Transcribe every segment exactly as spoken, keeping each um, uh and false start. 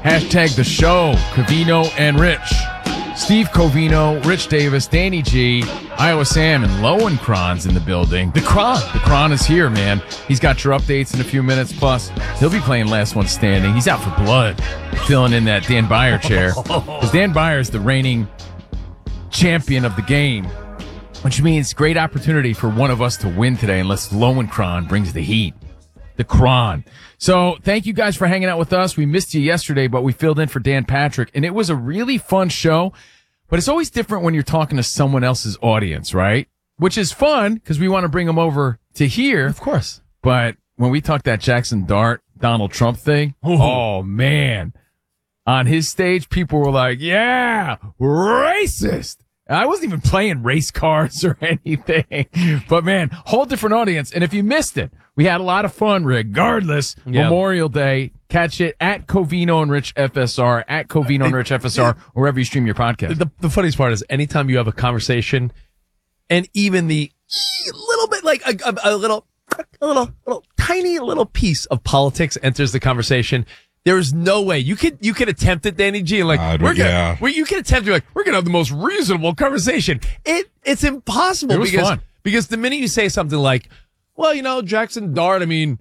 Hashtag the show, Covino and Rich. Steve Covino, Rich Davis, Danny G, Iowa Sam, and Lowenkron's in the building. The Kron. The Kron is here, man. He's got your updates in a few minutes. Plus, he'll be playing Last One Standing. He's out for blood, filling in that Dan Beyer chair. Because Dan Beyer is the reigning champion of the game, which means great opportunity for one of us to win today unless Lowenkron brings the heat. The Kron. So thank you guys for hanging out with us. We missed you yesterday, but we filled in for Dan Patrick, and it was a really fun show. But it's always different when you're talking to someone else's audience, right? Which is fun because we want to bring them over to here. Of course. But when we talked that Jackson Dart, Donald Trump thing, Ooh. oh, man. On his stage, people were like, yeah, racist. I wasn't even playing race cars or anything. But, man, whole different audience. And if you missed it, we had a lot of fun regardless. Yep. Memorial Day. Catch it at Covino and Rich F S R, at Covino and Rich F S R, wherever you stream your podcast. The, the funniest part is anytime you have a conversation and even the little bit, like a, a, a little, a little, little, tiny little piece of politics enters the conversation, there is no way you could you could attempt it, Danny G. Like uh, we're gonna, yeah. we, you can attempt to like we're gonna have the most reasonable conversation. It it's impossible it was because fun. because the minute you say something like, well, you know, Jackson Dart, I mean,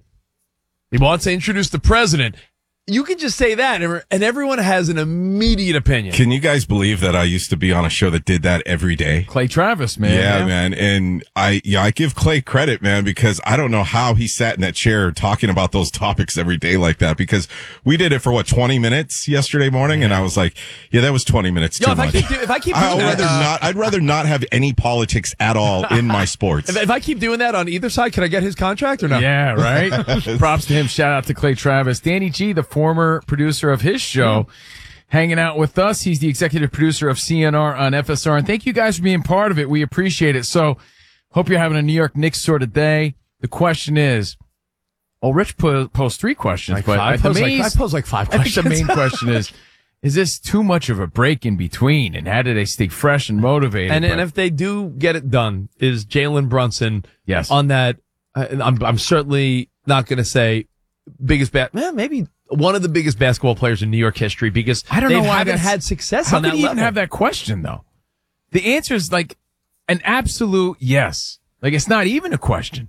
he wants to introduce the president. You can just say that, and everyone has an immediate opinion. Can you guys believe that I used to be on a show that did that every day? Clay Travis, man. Yeah, yeah, man. And I, yeah, I give Clay credit, man, because I don't know how he sat in that chair talking about those topics every day like that. Because we did it for what twenty minutes yesterday morning, yeah. and I was like, yeah, that was twenty minutes Yo, too if much. I keep do, if I keep doing I'd that, rather uh, not. I'd rather not have any politics at all in my sports. If, if I keep doing that on either side, can I get his contract or not? Yeah, right. Props to him. Shout out to Clay Travis, Danny G, the former producer of his show, hanging out with us. He's the executive producer of C N R on F S R. And thank you guys for being part of it. We appreciate it. So hope you're having a New York Knicks sort of day. The question is, well, Rich po- posed three questions, like but I, pose main, like, I pose like five I questions. think the main question is, is this too much of a break in between? And how do they stay fresh and motivated? And, but, and if they do get it done, is Jalen Brunson yes. on that? Uh, I'm, I'm certainly not going to say biggest bat. Eh, maybe one of the biggest basketball players in New York history because I don't they know why haven't had success how on that could you level. even have that question though? The answer is like an absolute yes. Like it's not even a question.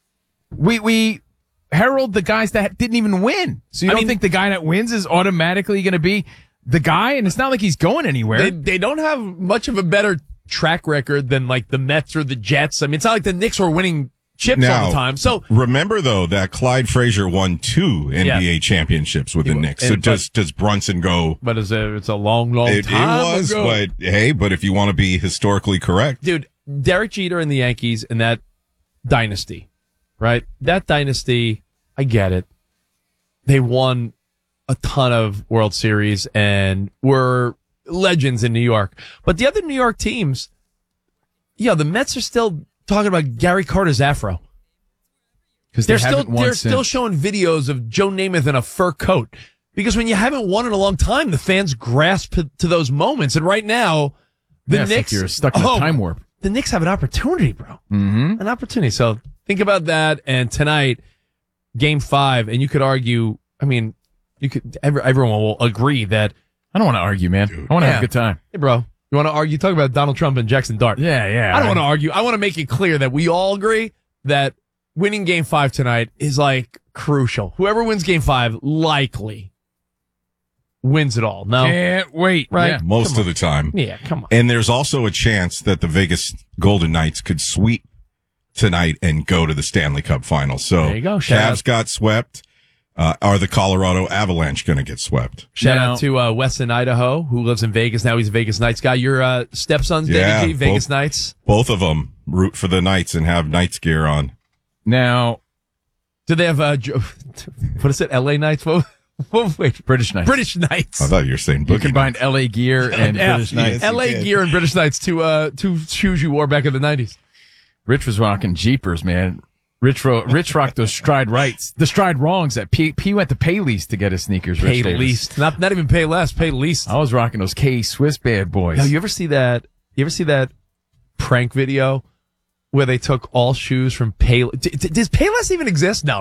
We we herald the guys that didn't even win. So you I don't mean, think the guy that wins is automatically going to be the guy? And it's not like he's going anywhere. They, they don't have much of a better track record than like the Mets or the Jets. I mean, it's not like the Knicks were winning chips now, all the time. So remember though that Clyde Frazier won two N B A yeah. championships with the Knicks. So does does Brunson go? But it's a it's a long, long it, time It was, ago. but hey, but if you want to be historically correct, dude, Derek Jeter and the Yankees and that dynasty, right? That dynasty, I get it. They won a ton of World Series and were legends in New York. But the other New York teams, yeah, the Mets are still talking about Gary Carter's afro. Because they're they still they're since. still showing videos of Joe Namath in a fur coat. Because when you haven't won in a long time, the fans grasp to those moments. And right now, the yeah, Knicks like you're stuck in oh, a time warp. The Knicks have an opportunity, bro. Mm-hmm. An opportunity. So think about that. And tonight, game five, and you could argue. I mean, you could. Every, everyone will agree that. I don't want to argue, man. Dude. I want to yeah. have a good time. Hey, bro. You want to argue? Talk about Donald Trump and Jackson Dart. Yeah, yeah. I don't want to argue. I want to make it clear that we all agree that winning game five tonight is like crucial. Whoever wins game five likely wins it all. No? Can't wait. Right? Yeah. most of the time. Yeah, come on. And there's also a chance that the Vegas Golden Knights could sweep tonight and go to the Stanley Cup Finals. So there you go. Shout Cavs out. got swept. Uh, are the Colorado Avalanche going to get swept? Shout now, out to uh, Weston, Idaho, who lives in Vegas. Now he's a Vegas Knights guy. Your uh, stepson's Yeah, Danny G, Vegas both, Knights. Both of them root for the Knights and have Knights gear on. Now, do they have, uh, what is it, L A Knights? What, what, wait, British Knights. British Knights. I thought you were saying You Boogie combined Nights. L A gear and Yeah, British Knights. yes. L A did. gear and British Knights, two, uh, two shoes you wore back in the nineties. Rich was rocking Jeepers, man. Rich, ro- Rich rocked those stride rights, the stride wrongs that P, P went to pay least to get his sneakers. Pay Rich Davis. least. Not, not even pay less, pay least. I was rocking those K Swiss bad boys. Yo, you ever see that? You ever see that prank video where they took all shoes from Payless? D- d- does Payless even exist? No,